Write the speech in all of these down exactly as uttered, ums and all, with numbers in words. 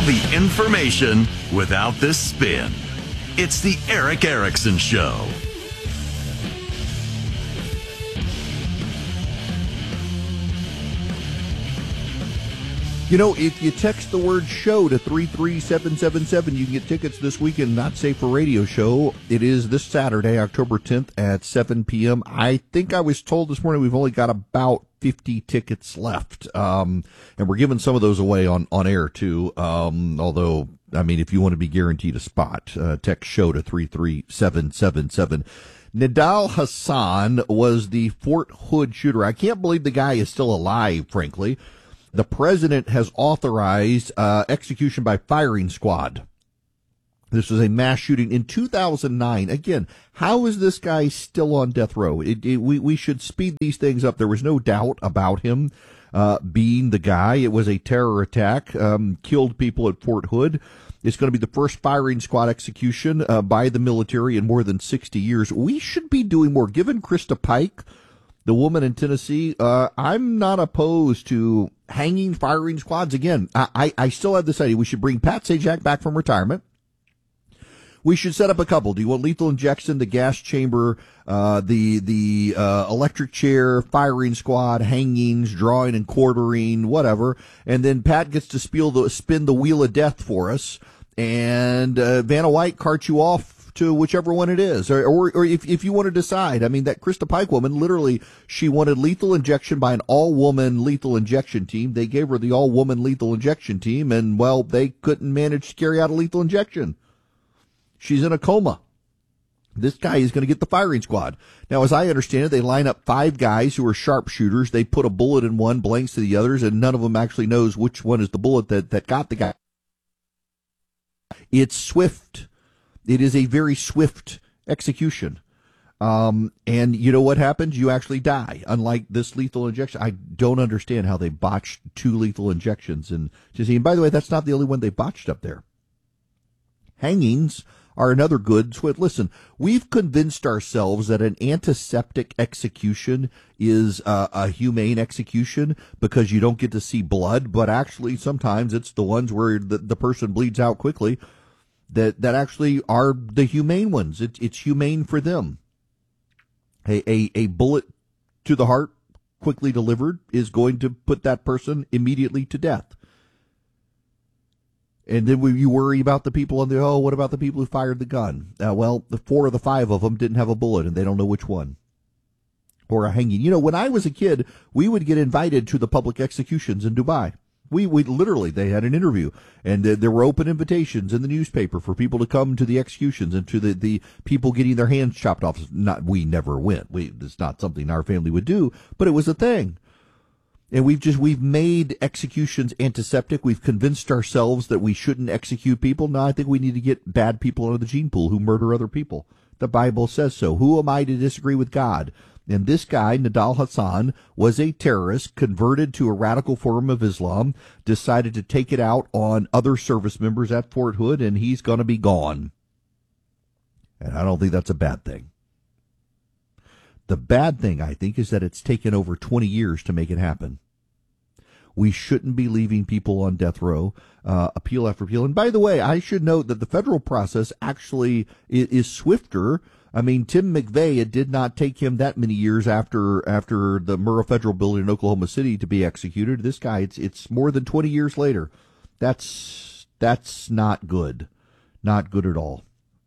the information without the spin. It's the Erick Erickson Show. You know, if you text the word show to three three seven seven seven, you can get tickets this weekend, Not Safe for Radio show. It is this Saturday, October tenth at seven p.m. I think I was told this morning we've only got about fifty tickets left. Um, and we're giving some of those away on, on air, too. Um, although, I mean, if you want to be guaranteed a spot, uh, text show to three three seven seven seven. Nidal Hasan was the Fort Hood shooter. I can't believe the guy is still alive, frankly. The president has authorized uh, execution by firing squad. This was a mass shooting in two thousand nine. Again, how is this guy still on death row? It, it, we, we should speed these things up. There was no doubt about him uh, being the guy. It was a terror attack, um, killed people at Fort Hood. It's going to be the first firing squad execution uh, by the military in more than sixty years. We should be doing more. Given Krista Pike, the woman in Tennessee, uh, I'm not opposed to hanging firing squads. Again, I, I, I still have this idea. We should bring Pat Sajak back from retirement. We should set up a couple. Do you want lethal injection, the gas chamber, uh, the, the, uh, electric chair, firing squad, hangings, drawing and quartering, whatever. And then Pat gets to spiel the, spin the wheel of death for us. And, uh, Vanna White carts you off to whichever one it is, or, or, or if, if you want to decide. I mean, that Krista Pike woman, literally, she wanted lethal injection by an all-woman lethal injection team. They gave her the all-woman lethal injection team, and, well, they couldn't manage to carry out a lethal injection. She's in a coma. This guy is going to get the firing squad. Now, as I understand it, they line up five guys who are sharpshooters. They put a bullet in one, blanks to the others, and none of them actually knows which one is the bullet that, that got the guy. It's swift. It is a very swift execution. Um, and you know what happens? You actually die, unlike this lethal injection. I don't understand how they botched two lethal injections. And, and by the way, that's not the only one they botched up there. Hangings are another good swift. Listen, we've convinced ourselves that an antiseptic execution is uh, a humane execution because you don't get to see blood, but actually sometimes it's the ones where the, the person bleeds out quickly that that actually are the humane ones. It, it's humane for them. A, a, a bullet to the heart, quickly delivered, is going to put that person immediately to death. And then we, you worry about the people on the, oh, what about the people who fired the gun? Uh, well, the four of the five of them didn't have a bullet, and they don't know which one. Or a hanging. You know, when I was a kid, we would get invited to the public executions in Dubai. We, we literally, they had an interview, and uh, there were open invitations in the newspaper for people to come to the executions and to the, the people getting their hands chopped off. Not, we never went. We, it's not something our family would do, but it was a thing. And we've just, we've made executions antiseptic. We've convinced ourselves that we shouldn't execute people. No, I think we need to get bad people out of the gene pool who murder other people. The Bible says so. Who am I to disagree with God? And this guy, Nidal Hasan, was a terrorist, converted to a radical form of Islam, decided to take it out on other service members at Fort Hood, and he's going to be gone. And I don't think that's a bad thing. The bad thing, I think, is that it's taken over twenty years to make it happen. We shouldn't be leaving people on death row, uh, appeal after appeal. And by the way, I should note that the federal process actually is, is swifter. I mean, Tim McVeigh, it did not take him that many years after after the Murrah Federal Building in Oklahoma City to be executed. This guy, it's it's more than twenty years later. That's that's not good. Not good at all.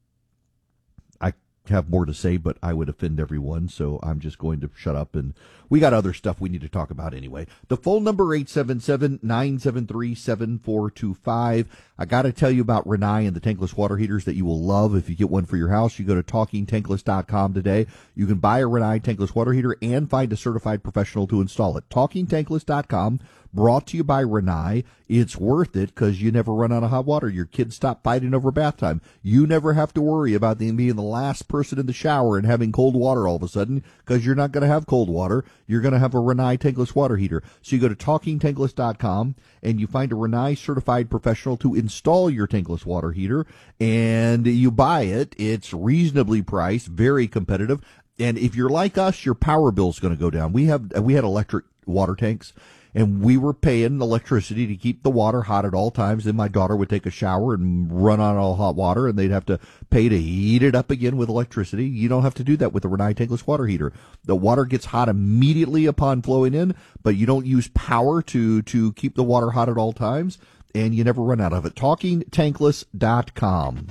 I have more to say, but I would offend everyone, so I'm just going to shut up. And we got other stuff we need to talk about anyway. The phone number, eight seven seven, nine seven three, seven four two five. I got to tell you about Rinnai and the tankless water heaters that you will love if you get one for your house. You go to talking tankless dot com today. You can buy a Rinnai tankless water heater and find a certified professional to install it. talking tankless dot com. Brought to you by Rinnai. It's worth it because you never run out of hot water. Your kids stop fighting over bath time. You never have to worry about them being the last person in the shower and having cold water all of a sudden because you're not going to have cold water. You're going to have a Rinnai tankless water heater. So you go to talking tankless dot com and you find a Rinnai certified professional to install your tankless water heater, and you buy it. It's reasonably priced, very competitive. And if you're like us, your power bill is going to go down. We have we had electric water tanks. and we were paying electricity to keep the water hot at all times. Then my daughter would take a shower and run on all hot water, and they'd have to pay to heat it up again with electricity. You don't have to do that with the Rinnai tankless water heater. The water gets hot immediately upon flowing in, but you don't use power to, to keep the water hot at all times, and you never run out of it. talking tankless dot com.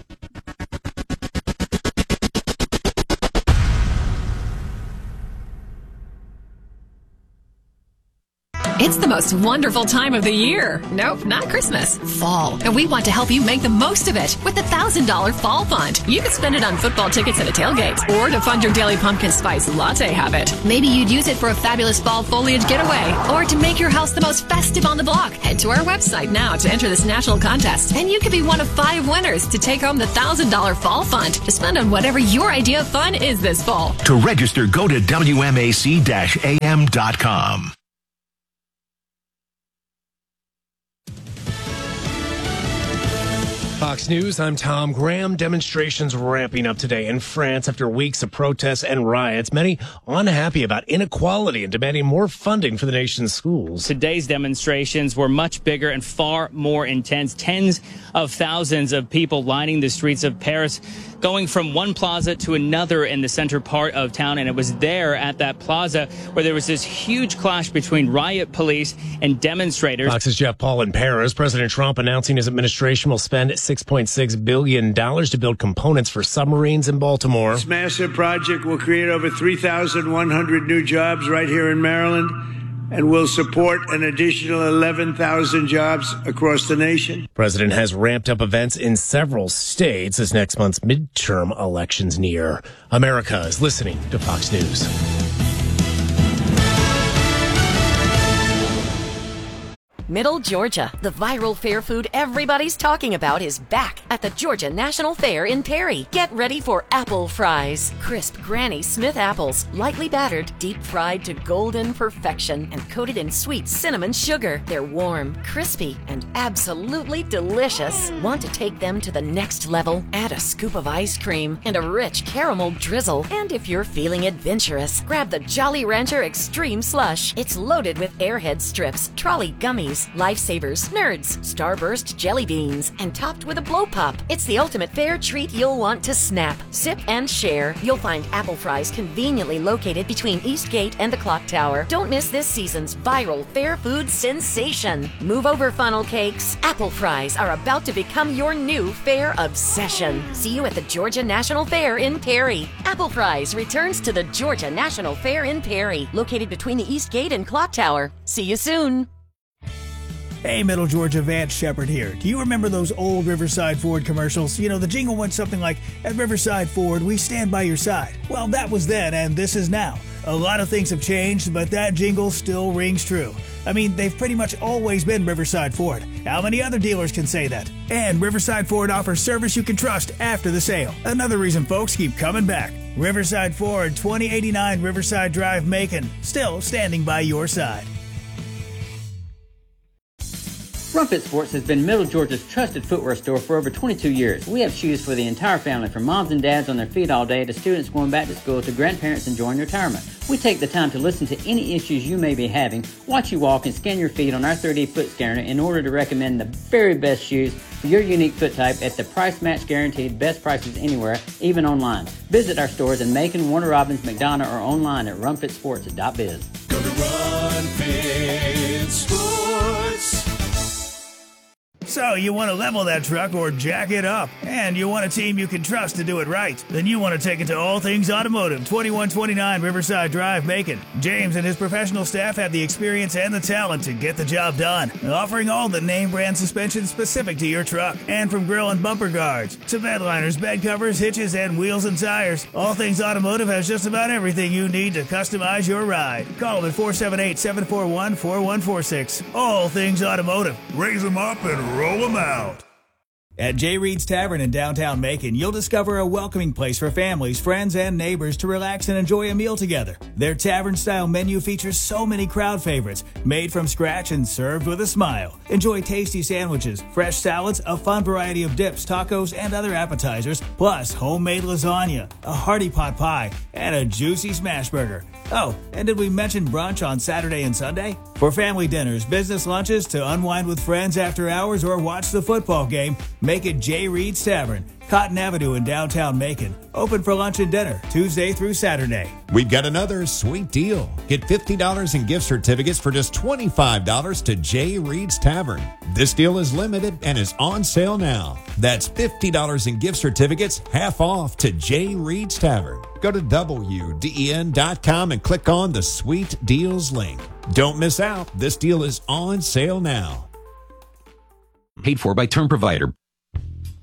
It's the most wonderful time of the year. Nope, not Christmas. Fall. And we want to help you make the most of it with the one thousand dollars Fall Fund. You can spend it on football tickets and a tailgate, or to fund your daily pumpkin spice latte habit. Maybe you'd use it for a fabulous fall foliage getaway, or to make your house the most festive on the block. Head to our website now to enter this national contest, and you could be one of five winners to take home the one thousand dollars Fall Fund to spend on whatever your idea of fun is this fall. To register, go to W M A C A M dot com. Fox News, I'm Tom Graham. Demonstrations ramping up today in France after weeks of protests and riots. Many unhappy about inequality and demanding more funding for the nation's schools. Today's demonstrations were much bigger and far more intense. Tens of thousands of people lining the streets of Paris, going from one plaza to another in the center part of town. And it was there at that plaza where there was this huge clash between riot police and demonstrators. Fox's Jeff Paul in Paris. President Trump announcing his administration will spend six point six billion dollars to build components for submarines in Baltimore. This massive project will create over three thousand one hundred new jobs right here in Maryland, and will support an additional eleven thousand jobs across the nation. President has ramped up events in several states as next month's midterm elections near. America is listening to Fox News. Middle Georgia. The viral fair food everybody's talking about is back at the Georgia National Fair in Perry. Get ready for apple fries. Crisp Granny Smith apples, lightly battered, deep fried to golden perfection, and coated in sweet cinnamon sugar. They're warm, crispy, and absolutely delicious. Want to take them to the next level? Add a scoop of ice cream and a rich caramel drizzle. And if you're feeling adventurous, grab the Jolly Rancher Extreme Slush. It's loaded with Airhead strips, trolley gummies, Lifesavers, Nerds, Starburst jelly beans, and topped with a blow pop. It's the ultimate fair treat you'll want to snap, sip, and share. You'll find apple fries conveniently located between Eastgate and the Clock Tower. Don't miss this season's viral fair food sensation. Move over, funnel cakes. Apple fries are about to become your new fair obsession. See you at the Georgia National Fair in Perry. Apple fries returns to the Georgia National Fair in Perry, located between the Eastgate and Clock Tower. See you soon. Hey, Middle Georgia, Vance Shepard here. Do you remember those old Riverside Ford commercials? You know, the jingle went something like, "At Riverside Ford, we stand by your side." Well, that was then, and this is now. A lot of things have changed, but that jingle still rings true. I mean, they've pretty much always been Riverside Ford. How many other dealers can say that? And Riverside Ford offers service you can trust after the sale. Another reason folks keep coming back. Riverside Ford, twenty eighty-nine Riverside Drive, Macon. Still standing by your side. Rumfit Sports has been Middle Georgia's trusted footwear store for over twenty-two years. We have shoes for the entire family, from moms and dads on their feet all day to students going back to school to grandparents enjoying retirement. We take the time to listen to any issues you may be having, watch you walk, and scan your feet on our thirty D foot scanner in order to recommend the very best shoes for your unique foot type at the price match guaranteed best prices anywhere, even online. Visit our stores in Macon, Warner Robins, McDonough, or online at rumfit sports dot biz. Go to Rumfit Sports. So you want to level that truck or jack it up, and you want a team you can trust to do it right. Then you want to take it to All Things Automotive, twenty-one twenty-nine Riverside Drive, Macon. James and his professional staff have the experience and the talent to get the job done, offering all the name brand suspension specific to your truck. And from grill and bumper guards to bed liners, bed covers, hitches, and wheels and tires, All Things Automotive has just about everything you need to customize your ride. Call them at four seven eight, seven four one, four one four six. All Things Automotive. Raise them up and roll them out. At J. Reed's Tavern in downtown Macon, you'll discover a welcoming place for families, friends, and neighbors to relax and enjoy a meal together. Their tavern-style menu features so many crowd favorites, made from scratch and served with a smile. Enjoy tasty sandwiches, fresh salads, a fun variety of dips, tacos, and other appetizers, plus homemade lasagna, a hearty pot pie, and a juicy smash burger. Oh, and did we mention brunch on Saturday and Sunday? For family dinners, business lunches, to unwind with friends after hours, or watch the football game, make it J. Reed's Tavern, Cotton Avenue in downtown Macon. Open for lunch and dinner, Tuesday through Saturday. We've got another sweet deal. Get fifty dollars in gift certificates for just twenty-five dollars to J. Reed's Tavern. This deal is limited and is on sale now. That's fifty dollars in gift certificates, half off, to J. Reed's Tavern. Go to W D E N dot com and click on the Sweet Deals link. Don't miss out. This deal is on sale now. Paid for by Term Provider.